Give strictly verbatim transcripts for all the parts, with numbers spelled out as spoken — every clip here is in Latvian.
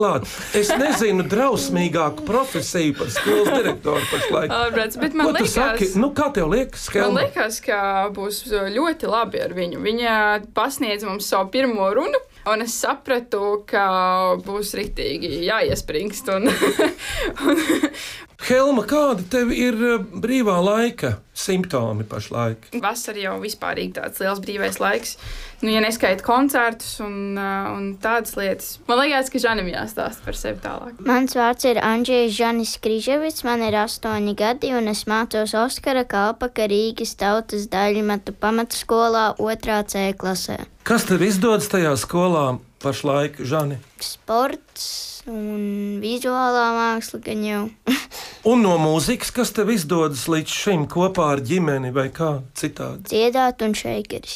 klāt. Es nezinu drausmīgāku profesiju par skolas direktoru pašlaik. Albrets, bet man Ko tu liekas, saki? Nu, kā tev liekas, Helma? Man liekas, ka būs ļoti labi ar viņu. Viņa pasniedz mums savu pirmo runu, un es sapratu, ka būs riktīgi jāiespringst. Un, un, Helma, kāda tev ir brīvā laika simptomi pašlaik? Vasara jau vispārīgi tāds liels brīvais laiks. Nu, ja neskaita koncertus un, un tādas lietas. Man liekas, ka Žanim jāstāsta par sevi tālāk. Mans vārds ir Andrzejs Žanis Križevits, man ir astoņi gadi, un es mācos Oskara Kalpaka Rīgas tautas daļmetu pamatskolā otrā C klasē. Kas tev izdodas tajā skolā pašlaik, Žani? Sports un vizuālā māksla, gan jau. Un no mūzikas, kas tev izdodas līdz šim kopā ar ģimeni vai kā citādi? Dziedāt un šeikeris.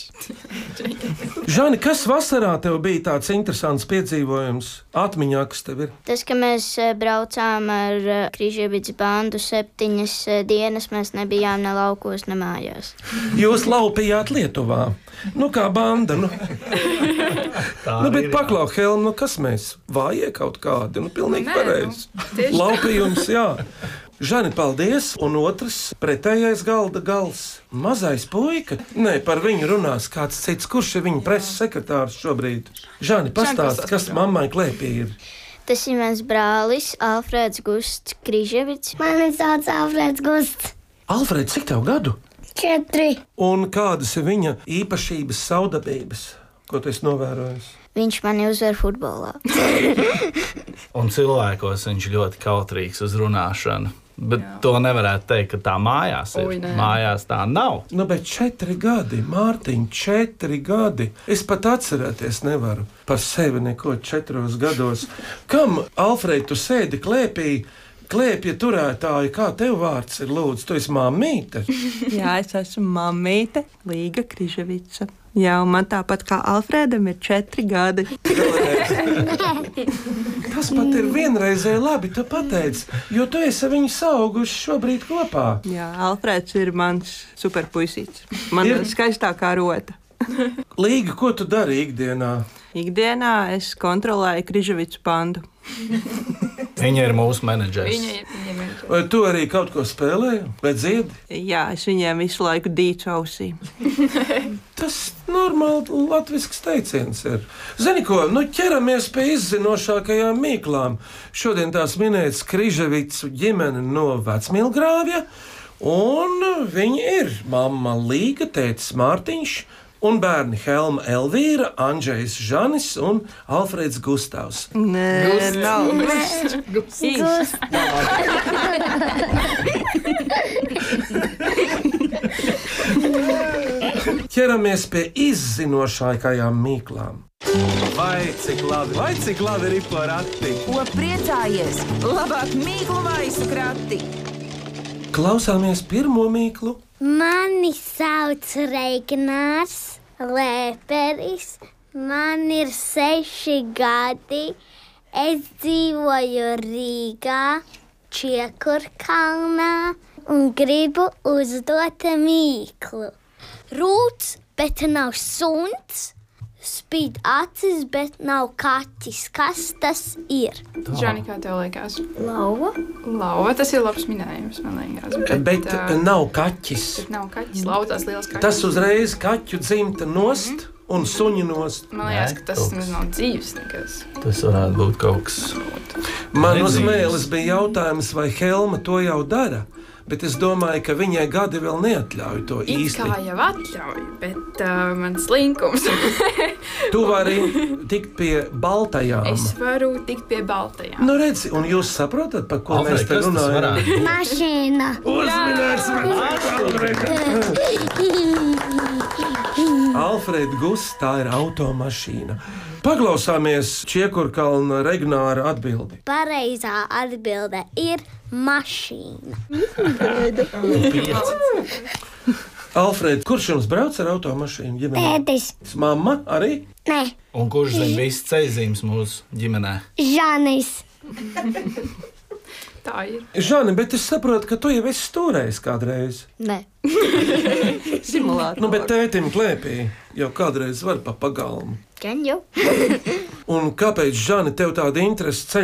Žani, kas vasarā tev bija tāds interesants piedzīvojums? Atmiņā, kas tev ir? Tas, ka mēs braucām ar Križevits bandu septiņas dienas, mēs nebijām ne laukos, ne mājās. Jūs laupījāt Lietuvā. Nu, kā banda. Nu, nu bet paklau, Helma, nu kas mēs? Vājie kaut kādi? Nu, pilnīgi Nē, pareizi. nu, Laupījums, jā. Žani, paldies. Un otrs pretējais galda gals. Mazais puika. Nē, par viņu runās kāds cits. Kurš ir viņa preses sekretārs šobrīd? Žani, pastāsti, kas mammai klēpī ir. Tas ir mans brālis, Alfrēds Gusts Križevits. Mani sauc Alfrēds Gusts. Alfred, cik tev gadu? Četri. Un kādas ir viņa īpašības, saudabības, ko tu esi novērojis? Viņš mani uzvar futbolā. Un cilvēkos viņš ļoti kautrīgs uz runāšanu. Bet jā. To nevarētu teikt, ka tā mājās ir. Ui, nē. Mājās tā nav. Nu, bet četri gadi, Mārtiņ, četri gadi. Es pat atcerēties nevaru par sevi neko četros gados. Kam, Alfred, tu sēdi klēpī? Klēpja turētāji, kā tev vārds ir, lūdzu, tu esi mammīte? Jā, es esmu mammīte, Līga Križevica. Jā, un man tāpat kā Alfrēdam ir četri gadi. Tas pat ir vienreizēji labi, tu pateici, jo tu esi viņu sauguši šobrīd kopā. Jā, Alfrēds ir mans superpuisīts. Man Ir- ir skaistākā rota. Līga, ko tu dari ikdienā? Ikdienā es kontrolēju Križevicu bandu. Viņa ir mūsu menedžers. Viņa ir, viņa ir menedžere. Vai tu arī kaut ko spēlēji vai dziedi? Jā, es viņiem visu laiku dīcu ausī. Tas normāli latvisks teiciens ir. Zini ko, nu ķeramies pie izzinošākajām mīklām. Šodien tās minēts Križevicu ģimene no Vecmilgrāvja, un viņi ir mamma Līga, tētis Mārtiņš, un bērni Helma Elvīra, Andrzejs Žanis un Alfrēds Gustavs. Nē, nav. Gust. Ķeramies pie izzinošākajām mīklām. Vai cik labi, vai cik labi ir porakti? Ko priecājies? Labāk mīklu maisu krati! Klausāmies pirmo mīklu. Mani sauc Reignārs Lēperis. Man ir seši gadi. Es dzīvoju Rīgā, Čiekurkalnā un gribu uzdot mīklu. Rūts, bet nav suns. Spīd acis, bet nav kaķis. Kas tas ir? Žani, kā tev liekas? Lauva. Lauva, tas ir labs minējums, man liekas. Bet, bet ā, nav kaķis. bet nav kaķis, lautās liels kaķis. Tas uzreiz kaķu dzimta nost un suņu nost. Man liekas, Nē, ka tas kaut kas. nav dzīves nekas. Tas varētu būt kaut kas. Man uz Nedzīves. mēles bija jautājums, vai Helma to jau dara. Bet es domāju, ka viņai gadi vēl neatļauj to It īsti. kā jau atļauj, bet uh, man slinkums. Tu vari tikt pie baltajām. Es varu tikt pie baltajām. Nu, redzi, un jūs saprotat, par ko Alfred, mēs te kas tas runājam? varētu būt? Mašīna. Uzminēsim! Alfred Gusts, tā ir automašīna. Paklausāmies Čiekurkalna Regnāra atbildi. Pareizā atbilde ir mašīna. Alfred, kurš jums brauc ar automašīnu ģimenē? Tētis. Mamma arī? Nē, Un kurš zina visas ceļzīmes mūsu ģimenē? Žanis. Tā ir. Žani, bet es saprotu, ka tu jau esi stūrējis kādreiz. Nē. Simulātori. Nu, bet tētim klēpī jau kādreiz var pa pagalmu. Gan jau. Un kāpēc, Žani, tev tāda interese ceļ